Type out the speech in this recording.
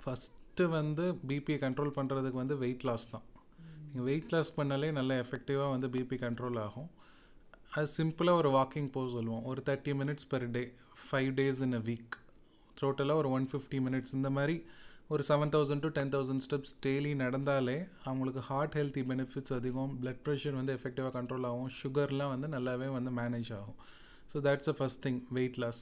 First வந்து பிபியை control பண்ணுறதுக்கு வந்து வெயிட் லாஸ் தான். நீங்கள் வெயிட் லாஸ் பண்ணாலே நல்ல எஃபெக்டிவாக வந்து பிபி கண்ட்ரோல் ஆகும். அது சிம்பிளாக ஒரு வாக்கிங் போக சொல்லுவோம். ஒரு 30 minutes per day 5 days in a week. டோட்டலாக ஒரு 150 மினிட்ஸ். இந்த மாதிரி ஒரு 7,000 to 10,000 ஸ்டெப்ஸ் டெய்லி நடந்தாலே அவங்களுக்கு ஹார்ட் ஹெல்த்தி பெனிஃபிட்ஸ் அதிகம். பிளட் ப்ரெஷர் வந்து எஃபெக்டிவாக கண்ட்ரோல் ஆகும். சுகர்லாம் வந்து நல்லாவே வந்து மேனேஜ் ஆகும். So that's a first thing, weight loss.